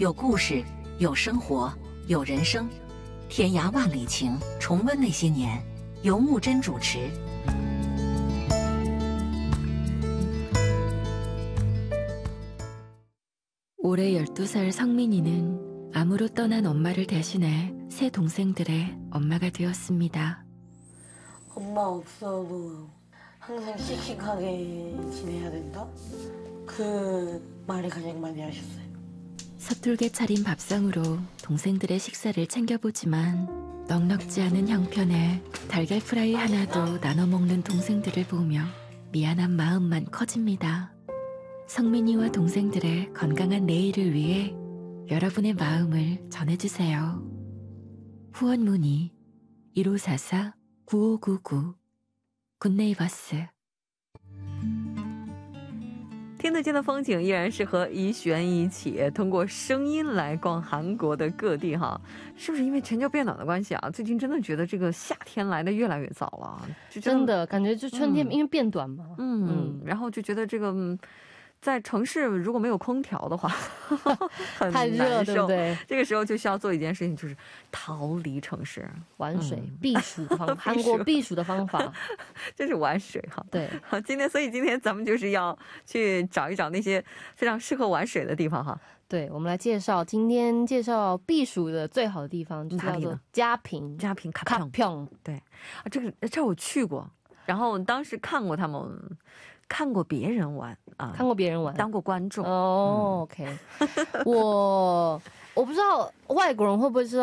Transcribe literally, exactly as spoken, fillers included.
有故事，有生活，有人生。天涯万里情，重温那些年，由木真主持。 올해 열두 살 성민이는 암으로 떠난 엄마를 대신해 세 동생들의 엄마가 되었습니다. 엄마 없어도 항상 씩씩하게 지내야 된다? 그 말을 가장 많이 하셨어요. 서툴게 차린 밥상으로 동생들의 식사를 챙겨보지만 넉넉지 않은 형편에 달걀 프라이 하나도 나눠 먹는 동생들을 보며 미안한 마음만 커집니다. 성민이와 동생들의 건강한 내일을 위해 여러분의 마음을 전해주세요. 후원 문의 일오사사 구오구구 굿네이버스 听得见的风景依然是和怡璇一起通过声音来逛韩国的各地哈，是不是因为全球变暖的关系啊？最近真的觉得这个夏天来的越来越早了， 真的感觉就春天因为变短嘛， 嗯，然后就觉得这个 在城市如果没有空调的话太热，对不对？这个时候就需要做一件事情，就是逃离城市，玩水避暑的方法，韩国避暑的方法就是玩水哈。对，今天所以今天咱们就是要去找一找那些非常适合玩水的地方哈。对，我们来介绍今天介绍避暑的最好的地方，就叫做嘉平，嘉平卡평。对，这个这我去过，然后当时看过他们 看过别人玩啊，看过别人玩，当过观众。哦 ，OK，我我不知道外国人会不会知道